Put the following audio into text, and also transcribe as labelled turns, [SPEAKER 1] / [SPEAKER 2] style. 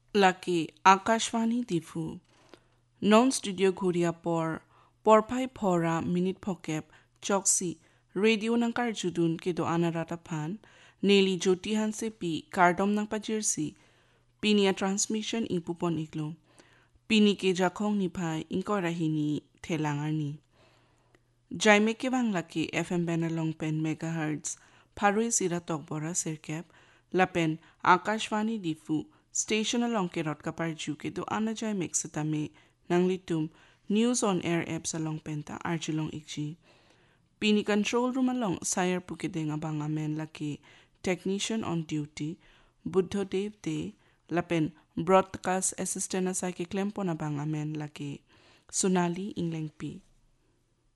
[SPEAKER 1] laki Akashvani difu non studio ghuria porphai phora minute phokep choksi radio nang kar judun ke do anarata phan neli joti hanse pi kardom nang pajirsi pinia transmission ipupon iklo pini ke jakhong ni phai inko rahini thelangar ni jaime ke bang laki fm benalong pen megahertz pharui sira tokbora serkep lapen Akashvani difu station along ke rot kapar ju ke do anajai mexitame nanglitum news on air apps along penta archilong ikji pini control room along sayar pukedeng abang amen laki technician on duty buddhadev de lapen broadcast assistant asai ke klempon abang amen laki Sonali Inglengpi